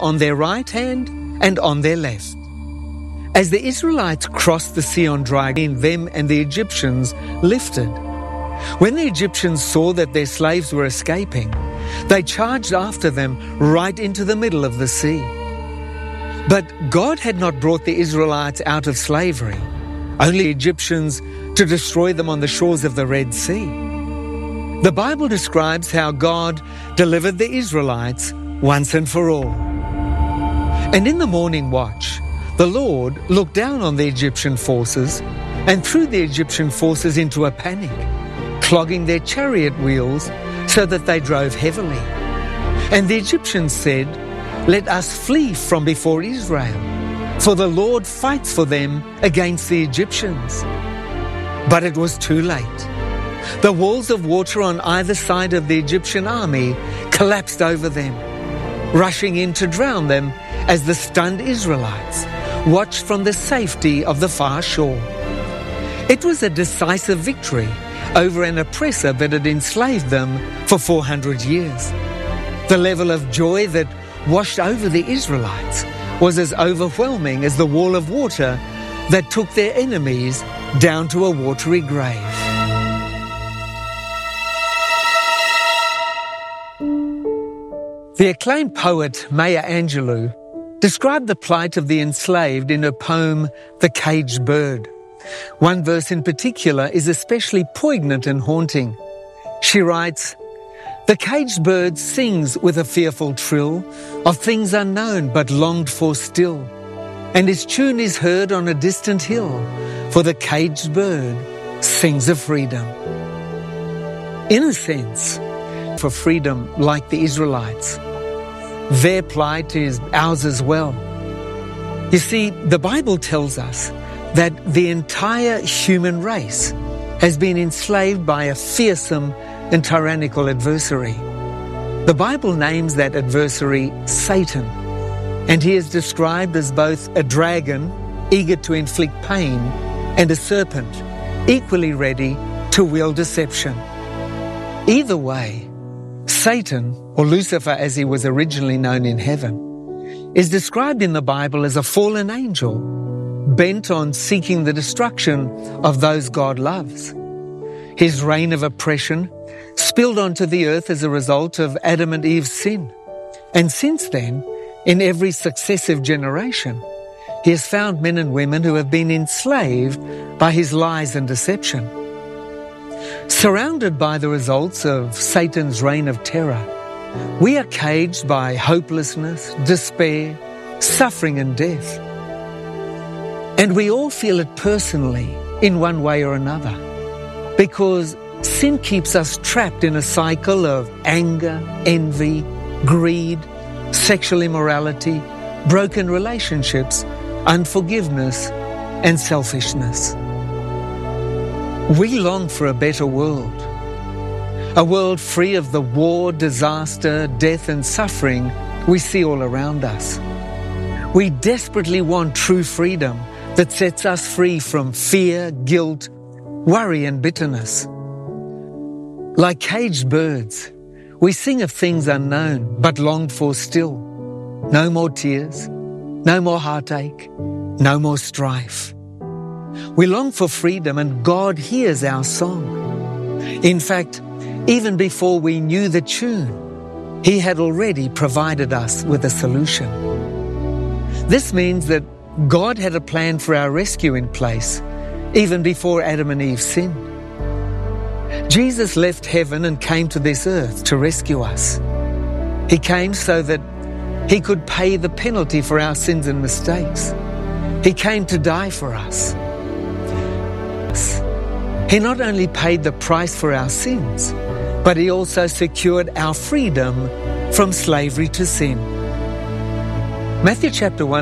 on their right hand and on their left. As the Israelites crossed the sea on dry land, them and the Egyptians lifted. When the Egyptians saw that their slaves were escaping, they charged after them right into the middle of the sea. But God had not brought the Israelites out of slavery, only the Egyptians to destroy them on the shores of the Red Sea. The Bible describes how God delivered the Israelites once and for all. And in the morning watch, the Lord looked down on the Egyptian forces and threw the Egyptian forces into a panic, clogging their chariot wheels so that they drove heavily. And the Egyptians said, "Let us flee from before Israel, for the Lord fights for them against the Egyptians." But it was too late. The walls of water on either side of the Egyptian army collapsed over them, rushing in to drown them as the stunned Israelites watched from the safety of the far shore. It was a decisive victory over an oppressor that had enslaved them for 400 years. The level of joy that washed over the Israelites was as overwhelming as the wall of water that took their enemies down to a watery grave. The acclaimed poet Maya Angelou described the plight of the enslaved in her poem The Caged Bird. One verse in particular is especially poignant and haunting. She writes, "The caged bird sings with a fearful trill of things unknown but longed for still, and his tune is heard on a distant hill, for the caged bird sings of freedom." In a sense, for freedom like the Israelites, their plight is ours as well. You see, the Bible tells us that the entire human race has been enslaved by a fearsome and tyrannical adversary. The Bible names that adversary Satan, and he is described as both a dragon, eager to inflict pain, and a serpent, equally ready to wield deception. Either way, Satan, or Lucifer as he was originally known in heaven, is described in the Bible as a fallen angel, bent on seeking the destruction of those God loves. His reign of oppression spilled onto the earth as a result of Adam and Eve's sin. And since then, in every successive generation, he has found men and women who have been enslaved by his lies and deception. Surrounded by the results of Satan's reign of terror, we are caged by hopelessness, despair, suffering and death. And we all feel it personally in one way or another, because sin keeps us trapped in a cycle of anger, envy, greed, sexual immorality, broken relationships, unforgiveness, and selfishness. We long for a better world, a world free of the war, disaster, death, and suffering we see all around us. We desperately want true freedom that sets us free from fear, guilt, worry, and bitterness. Like caged birds, we sing of things unknown but longed for still. No more tears, no more heartache, no more strife. We long for freedom, and God hears our song. In fact, even before we knew the tune, He had already provided us with a solution. This means that God had a plan for our rescue in place, even before Adam and Eve sinned. Jesus left heaven and came to this earth to rescue us. He came so that He could pay the penalty for our sins and mistakes. He came to die for us. He not only paid the price for our sins, but He also secured our freedom from slavery to sin. Matthew chapter 1